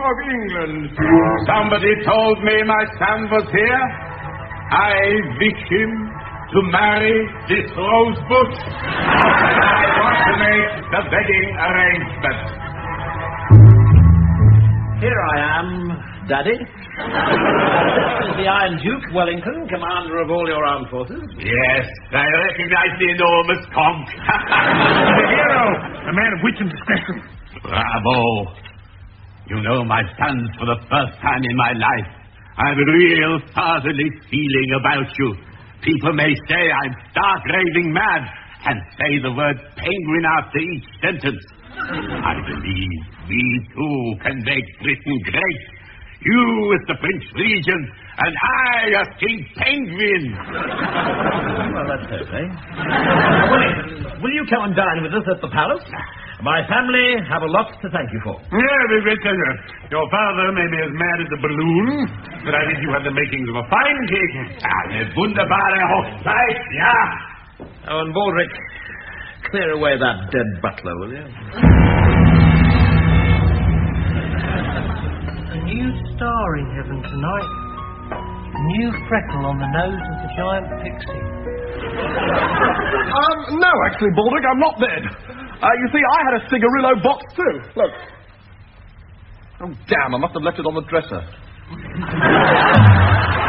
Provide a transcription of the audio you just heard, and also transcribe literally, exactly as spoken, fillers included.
of England. Somebody told me my son was here. I wish him to marry this rose bush. I want to make the wedding arrangements. Here I am, Daddy. This is the Iron Duke, Wellington, commander of all your armed forces. Yes, I recognize the enormous conch. The hero, a man of wit and discretion. Bravo. You know my sons for the first time in my life. I have a real fatherly feeling about you. People may say I'm stark raving mad and say the word penguin after each sentence. I believe we too can make Britain great. You as the Prince Regent, and I as King Penguin. Well, that's it, eh? Wellington, will you come and dine with us at the palace? My family have a lot to thank you for. Yeah, with great pleasure. Your father may be as mad as a balloon, but I think you have the makings of a fine king. Eine wunderbare Hochzeit, yeah. Oh, and Baldric, clear away that dead butler, will you? A new star in heaven tonight. A new freckle on the nose of the giant pixie. Um, no, actually, Baldric, I'm not dead. Uh, you see, I had a cigarillo box, too. Look. Oh, damn, I must have left it on the dresser.